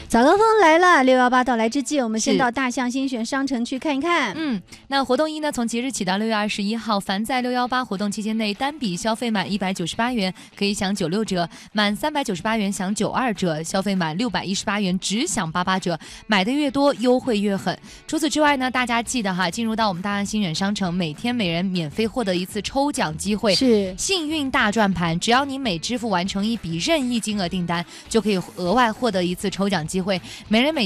早高峰来了，618到来之际，我们先到大象新选商城去看一看。 那活动一呢，从即日起到6月21号，凡在618活动期间内单笔消费满198元可以享96折，满398元享92折，消费满618元只享88折，买的越多优惠越狠。除此之外呢，大家记得哈，进入到我们大象新选商城，每天每人免费获得一次抽奖机会， 是幸运大转盘，只要你每支付完成一笔任意金额订单，就可以额外获得一次抽奖机会，每人每